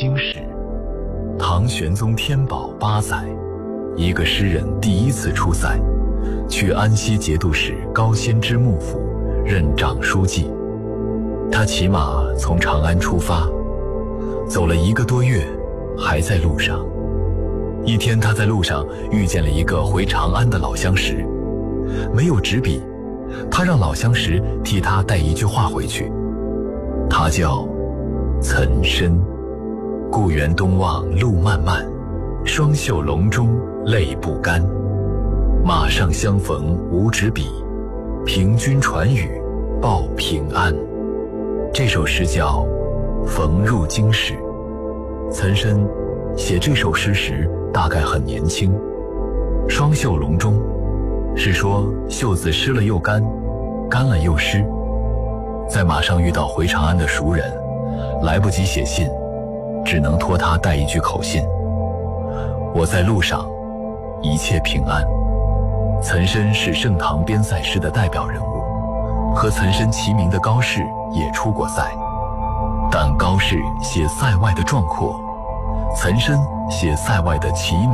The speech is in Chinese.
经史。唐玄宗天宝8载，一个诗人第一次出塞，去安西节度使高仙芝幕府任长书记。他骑马从长安出发，走了1个多月，还在路上。一天，他在路上遇见了一个回长安的老相识，没有纸笔，他让老相识替他带一句话回去。他叫岑参。故园东望路漫漫，双袖龙钟泪不干。马上相逢无纸笔，凭君传语报平安。这首诗叫《逢入京使》。岑参写这首诗时大概很年轻。双袖龙钟是说袖子湿了又干，干了又湿。在马上遇到回长安的熟人，来不及写信，只能托他带一句口信：我在路上，一切平安。岑参是盛唐边塞诗的代表人物，和岑参齐名的高适也出过塞，但高适写塞外的壮阔，岑参写塞外的奇美